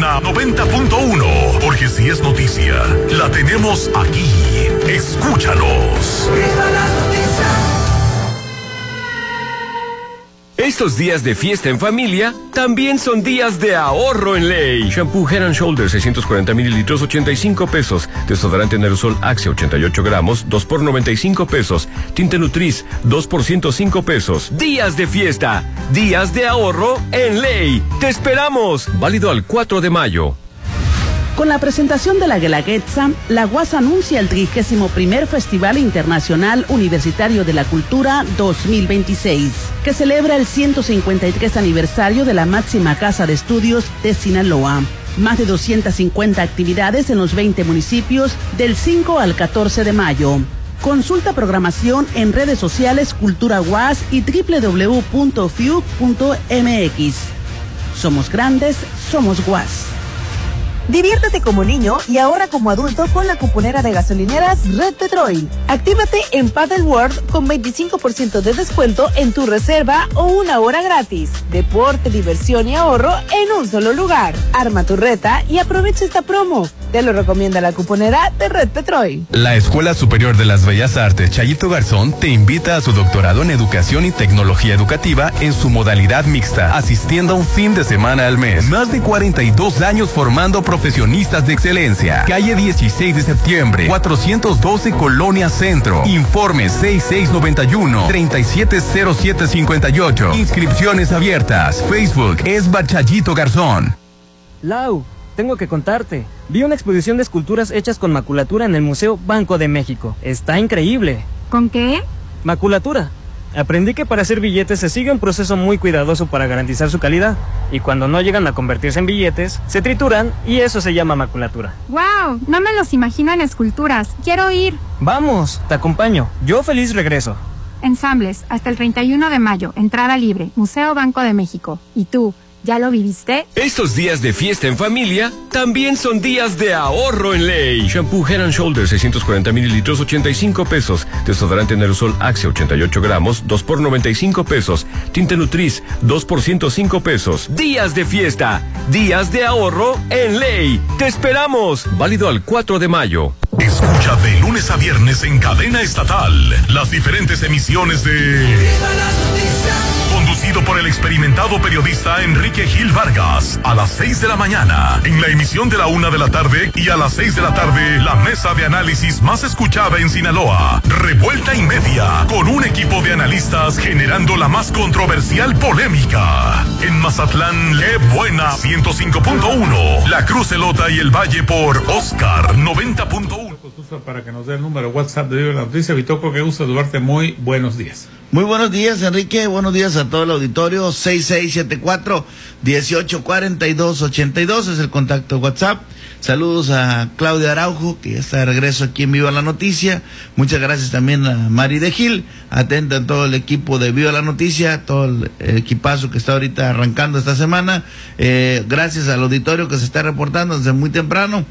Buena 90.1, porque si es noticia, la tenemos aquí. Escúchanos. ¡Viva la noticia! Estos días de fiesta en familia también son días de ahorro en ley. Shampoo Head and Shoulders 640 mililitros, 85 pesos. Desodorante en aerosol Axe 88 gramos, 2 por 95 pesos. Tinte Nutriz, 2 por 105 pesos. Días de fiesta, días de ahorro en ley. ¡Te esperamos! Válido al 4 de mayo. Con la presentación de la Guelaguetza, la UAS anuncia el 31º Festival Internacional Universitario de la Cultura 2026, que celebra el 153 aniversario de la máxima casa de estudios de Sinaloa. Más de 250 actividades en los 20 municipios del 5 al 14 de mayo. Consulta programación en redes sociales Cultura UAS y www.fiuc.mx. Somos grandes, somos UAS. Diviértete como niño y ahorra como adulto con la cuponera de gasolineras Red Petrol. Actívate en Paddle World con 25% de descuento en tu reserva o 1 hora gratis. Deporte, diversión y ahorro en un solo lugar. Arma tu reta y aprovecha esta promo. Te lo recomienda la cuponera de Red Petrol. La Escuela Superior de las Bellas Artes Chayito Garzón te invita a su doctorado en Educación y Tecnología Educativa en su modalidad mixta, asistiendo a un fin de semana al mes. Más de 42 años formando profesionistas de excelencia. Calle 16 de septiembre, 412 Colonia Centro. Informes 6691-370758. Inscripciones abiertas. Facebook Esba Chayito Garzón. Lau, tengo que contarte. Vi una exposición de esculturas hechas con maculatura en el Museo Banco de México. Está increíble. ¿Con qué? Maculatura. Aprendí que para hacer billetes se sigue un proceso muy cuidadoso para garantizar su calidad. Y cuando no llegan a convertirse en billetes, se trituran y eso se llama maculatura. ¡Wow! No me los imagino en esculturas. Quiero ir. Vamos, te acompaño. Yo feliz regreso. Ensambles, hasta el 31 de mayo. Entrada libre. Museo Banco de México. ¿Y tú? ¿Ya lo viviste? Estos días de fiesta en familia también son días de ahorro en ley. Shampoo Head and Shoulders 640 mililitros, 85 pesos. Desodorante en aerosol Axe 88 gramos, 2 por 95 pesos. Tinte Nutriz, 2 por 105 pesos. Días de fiesta, días de ahorro en ley. ¡Te esperamos! Válido al 4 de mayo. Escucha de lunes a viernes en cadena estatal las diferentes emisiones de conducido por el experimentado periodista Enrique Gil Vargas, a las 6 de la mañana, en la emisión de la 1 de la tarde, y a las 6 de la tarde, la mesa de análisis más escuchada en Sinaloa, Revuelta y Media, con un equipo de analistas generando la más controversial polémica. En Mazatlán, Le Buena 105.1, La Cruz, Elota y el Valle por Oscar 90.1. Para que nos dé el número WhatsApp de Viva la Noticia. Vitoco, que gusto saludarte. Muy buenos días. Muy buenos días, Enrique. Buenos días a todo el auditorio. 6674-184282 es el contacto de WhatsApp. Saludos a Claudia Araujo, que ya está de regreso aquí en Viva la Noticia. Muchas gracias también a Mari de Gil. Atenta a todo el equipo de Viva la Noticia, todo el equipazo que está ahorita arrancando esta semana. Gracias al auditorio que se está reportando desde muy temprano.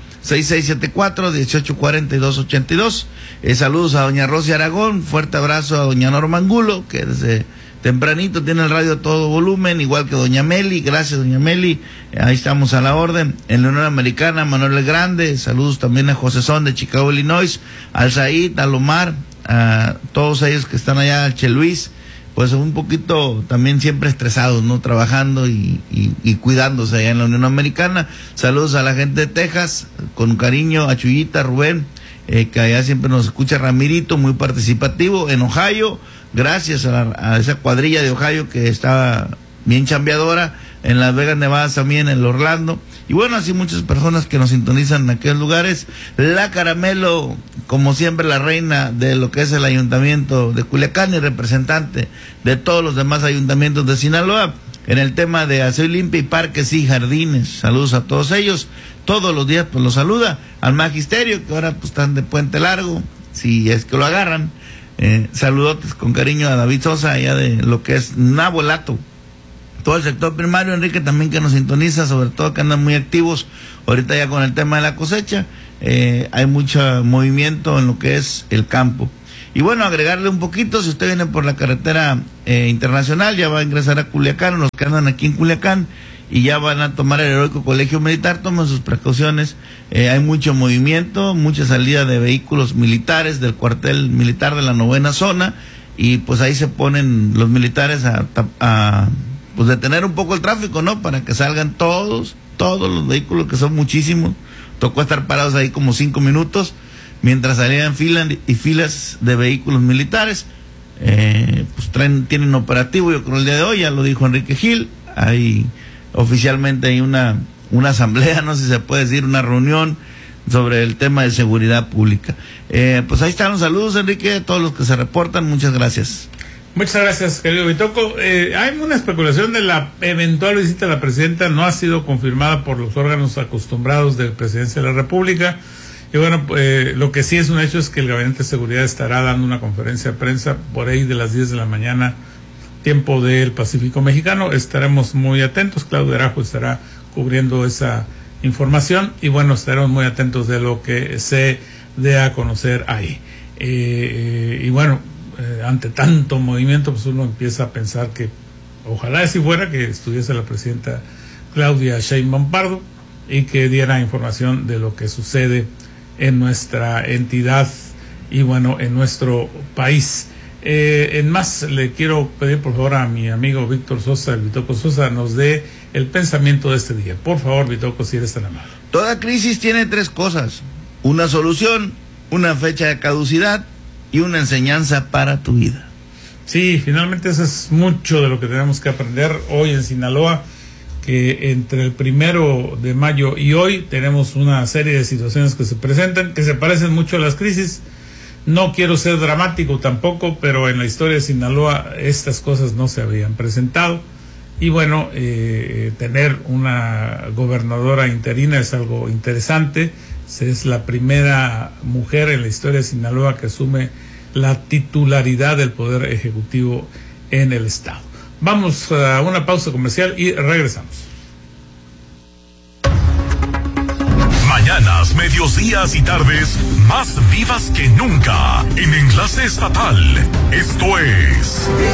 6674-184282. Saludos a doña Rosy Aragón. Fuerte abrazo a doña Norma Angulo, que desde tempranito tiene el radio a todo volumen, igual que doña Meli. Gracias, doña Meli. Ahí estamos a la orden. En la Unión Americana, Manuel el Grande. Saludos también a José Son de Chicago, Illinois. Al Said, al Omar, a todos ellos que están allá, al Che Luis. Pues un poquito también siempre estresados, ¿no? Trabajando y cuidándose allá en la Unión Americana. Saludos a la gente de Texas, con cariño, a Chuyita, Rubén, que allá siempre nos escucha, Ramirito, muy participativo. En Ohio, gracias a esa cuadrilla de Ohio que está bien chambeadora. En Las Vegas, Nevada también, en Orlando. Y bueno, así muchas personas que nos sintonizan en aquellos lugares. La Caramelo, como siempre, la reina de lo que es el ayuntamiento de Culiacán y representante de todos los demás ayuntamientos de Sinaloa en el tema de aseo limpio y parques y jardines. Saludos a todos ellos. Todos los días pues los saluda. Al magisterio, que ahora pues están de puente largo, si es que lo agarran. Saludotes con cariño a David Sosa, allá de lo que es Nabolato. Todo el sector primario, Enrique, también que nos sintoniza, sobre todo que andan muy activos ahorita ya con el tema de la cosecha. Hay mucho movimiento en lo que es el campo. Y bueno, agregarle un poquito, si usted viene por la carretera internacional, ya va a ingresar a Culiacán, los que andan aquí en Culiacán, y ya van a tomar el heroico colegio militar. Tomen sus precauciones, hay mucho movimiento, mucha salida de vehículos militares del cuartel militar de la 9ª zona, y pues ahí se ponen los militares a pues detener un poco el tráfico, ¿no? Para que salgan todos los vehículos, que son muchísimos. Tocó estar parados ahí como 5 minutos mientras salían filas de vehículos militares. Pues tienen operativo, yo creo, el día de hoy, ya lo dijo Enrique Gil. Hay oficialmente hay una asamblea, no sé si se puede decir, una reunión sobre el tema de seguridad pública. Pues ahí están los saludos, Enrique, a todos los que se reportan. Muchas gracias. Muchas gracias, querido Bitoco. Hay una especulación de la eventual visita de la presidenta, no ha sido confirmada por los órganos acostumbrados de Presidencia de la República. Y bueno, lo que sí es un hecho es que el Gabinete de Seguridad estará dando una conferencia de prensa por ahí de las 10 de la mañana, tiempo del Pacífico Mexicano. Estaremos muy atentos, Claudio Arajo estará cubriendo esa información y bueno, estaremos muy atentos de lo que se dé a conocer ahí. Y bueno, ante tanto movimiento, pues uno empieza a pensar que ojalá así fuera, que estuviese la presidenta Claudia Sheinbaum Pardo y que diera información de lo que sucede en nuestra entidad y bueno, en nuestro país. En más, le quiero pedir por favor a mi amigo Víctor Sosa, el Bitoco Sosa, nos dé el pensamiento de este día. Por favor, Bitoco, si eres tan amable. Toda crisis tiene 3 cosas: una solución, una fecha de caducidad y una enseñanza para tu vida. Sí, finalmente eso es mucho de lo que tenemos que aprender hoy en Sinaloa, que entre el 1 de mayo y hoy tenemos una serie de situaciones que se presentan, que se parecen mucho a las crisis. No quiero ser dramático tampoco, pero en la historia de Sinaloa estas cosas no se habían presentado. Y bueno, tener una gobernadora interina es algo interesante. Es la primera mujer en la historia de Sinaloa que asume la titularidad del Poder Ejecutivo en el Estado. Vamos a una pausa comercial y regresamos. Mañanas, medios días y tardes más vivas que nunca en Enlace Estatal. Esto es